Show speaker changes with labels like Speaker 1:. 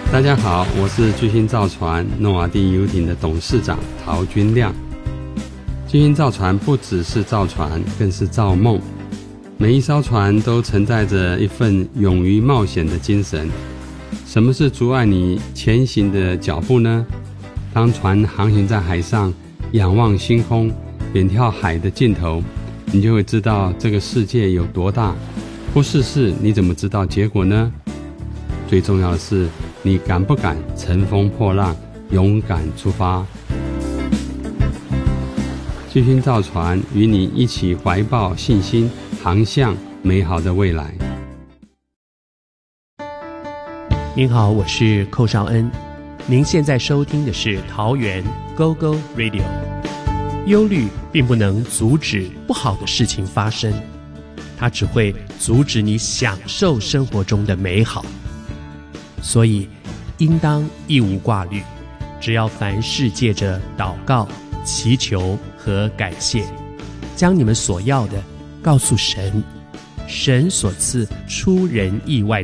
Speaker 1: 大家好，我是巨星造船诺瓦第游艇的董事长陶君亮。巨星造船不只是造船，更是造梦。每一艘船都承载着一份勇于冒险的精神。什么是阻碍你前行的脚步呢？当船航行在海上，仰望星空，远眺海的尽头，你就会知道这个世界有多大。不试试，你怎么知道结果呢？最重要的是，你敢不敢乘风破浪，勇敢出发？巨星造船与你一起怀抱信心，航向美好的未来。
Speaker 2: 您好，我是寇绍恩。您现在收听的是桃园 GO GO Radio。 忧虑并不能阻止不好的事情发生，它只会阻止你享受生活中的美好。所以应当一无挂虑，只要凡事借着祷告、祈求和感谢，将你们所要的告诉神，神所赐出人意外